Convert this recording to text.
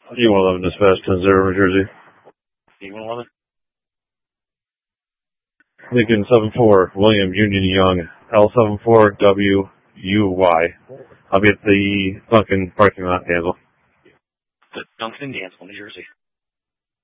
E111 dispatch 10-0, New Jersey. E111? Lincoln 74, William Union Young, L74WUY. I'll be at the Duncan parking lot, Dansville. The Duncan in Dansville, New Jersey.